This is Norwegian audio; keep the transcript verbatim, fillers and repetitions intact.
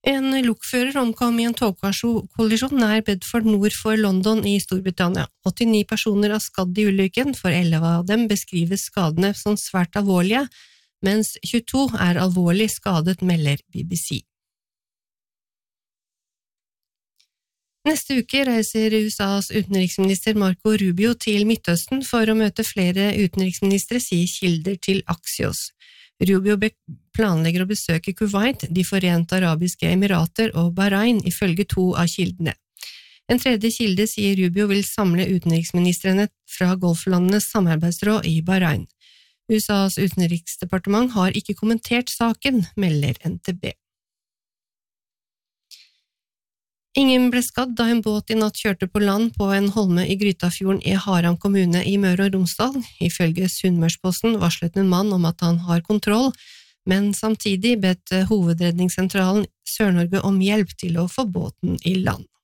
En lokfører omkom i en togkollisjon nær Bedford nord for London i Storbritannia. åttini personer er skadd i ulykken, for elleve av dem beskrives skadene som svært alvorlige, mens tjueto er alvorlig skadet, melder B B C. Neste uke reiser U S A's utenriksminister Marco Rubio til Midtøsten for å møte flere utenriksministre, sier kilder til Axios. Rubio planlegger å besøke Kuwait, De forente arabiske emirater og Bahrain, ifølge to av kildene. En tredje kilde sier Rubio vil samle utenriksministrene fra golflandenes samarbeidsråd i Bahrain. U S A's utenriksdepartement har ikke kommentert saken, melder N T B. Ingen ble skadd da en båt i natt kjørte på land på en holme i Grytafjorden i Haram kommune i Møre og Romsdal. Ifølge Sunnmørsposten varslet en mann om at han har kontroll, men samtidig bedt Hovedredningssentralen Sør-Norge om hjelp til å få båten i land.